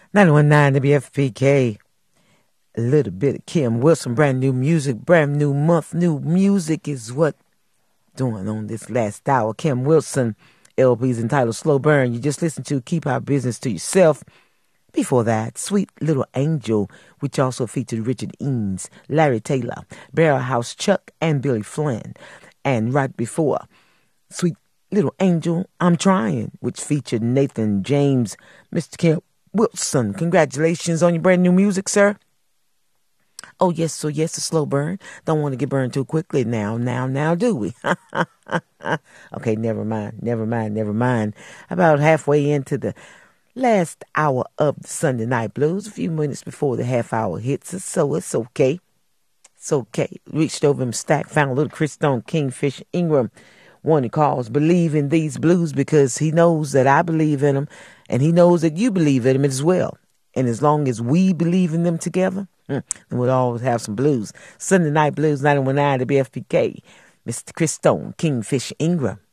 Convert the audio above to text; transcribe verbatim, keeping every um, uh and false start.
nine one nine W F P K. A little bit of Kim Wilson, brand new music, brand new month, new music is what doing on this last hour. Kim Wilson, L P's entitled Slow Burn. You just listened to Keep Our Business to Yourself. Before that, Sweet Little Angel, which also featured Richard Eames, Larry Taylor, Barrel House Chuck, and Billy Flynn. And right before, Sweet Little Angel, I'm Trying, which featured Nathan James, Mister Kim Wilson. Congratulations on your brand new music, sir. Oh, yes, so yes, a slow burn. Don't want to get burned too quickly now, now, now, do we? Okay, never mind, never mind, never mind. About halfway into the last hour of the Sunday Night Blues, a few minutes before the half hour hits us, so it's okay. It's okay. Reached over him, stack, found a little Chris Stone, Kingfish Ingram. One he calls Believe in These Blues because he knows that I believe in them and he knows that you believe in them as well. And as long as we believe in them together, then we'll always have some blues. Sunday Night Blues, nine one nine W F P K. Mister Chris Stone, Kingfish Ingram.